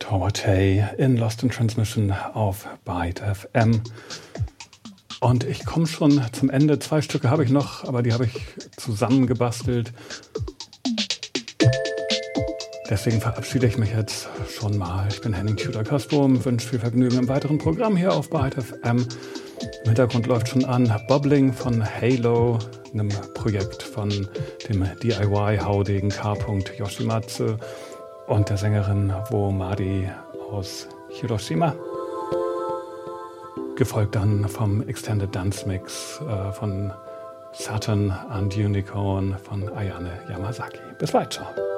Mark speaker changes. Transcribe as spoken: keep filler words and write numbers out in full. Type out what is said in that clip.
Speaker 1: Howard Hay in Lost in Transmission auf Byte F M. Und ich komme schon zum Ende. Zwei Stücke habe ich noch, aber die habe ich zusammengebastelt. Deswegen verabschiede ich mich jetzt schon mal. Ich bin Henning Tudor-Castrum, wünsche viel Vergnügen im weiteren Programm hier auf Byte F M. Im Hintergrund läuft schon an Bubbling von Halo, einem Projekt von dem D I Y-Haudegen K. Yoshimatsu und der Sängerin Wo Madi aus Hiroshima. Gefolgt dann vom Extended Dance Mix äh, von Saturn and Unicorn von Ayane Yamazaki. Bis bald, ciao.